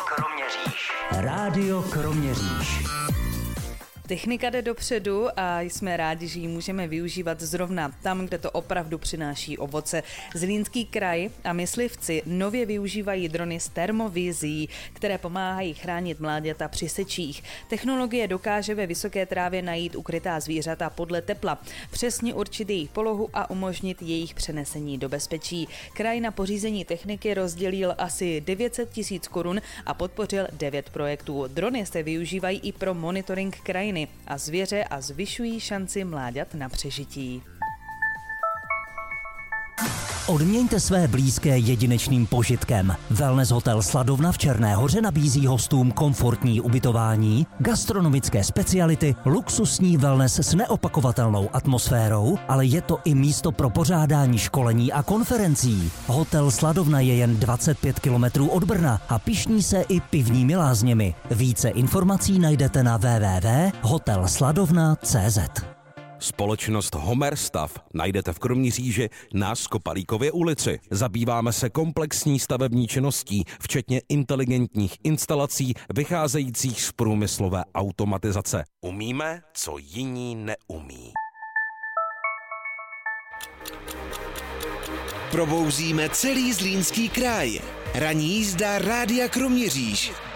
Kroměříž. Rádio Kroměříž. Technika jde dopředu a jsme rádi, že ji můžeme využívat zrovna tam, kde to opravdu přináší ovoce. Zlínský kraj a myslivci nově využívají drony s termovizí, které pomáhají chránit mláďata při sečích. Technologie dokáže ve vysoké trávě najít ukrytá zvířata podle tepla, přesně určit jejich polohu a umožnit jejich přenesení do bezpečí. Kraj na pořízení techniky rozdělil asi 900 000 korun a podpořil 9 projektů. Drony se využívají i pro monitoring krajiny a zvěře a zvyšují šanci mláďat na přežití. Odměňte své blízké jedinečným požitkem. Wellness hotel Sladovna v Černé Hoře nabízí hostům komfortní ubytování, gastronomické speciality, luxusní wellness s neopakovatelnou atmosférou, ale je to i místo pro pořádání školení a konferencí. Hotel Sladovna je jen 25 kilometrů od Brna a pyšní se i pivními lázněmi. Více informací najdete na www.hotelsladovna.cz. Společnost Homerstav najdete v Kroměříži na Skopalíkově ulici. Zabýváme se komplexní stavební činností, včetně inteligentních instalací vycházejících z průmyslové automatizace. Umíme, co jiní neumí. Probouzíme celý Zlínský kraj. Ranní jízda Rádia Kroměříž.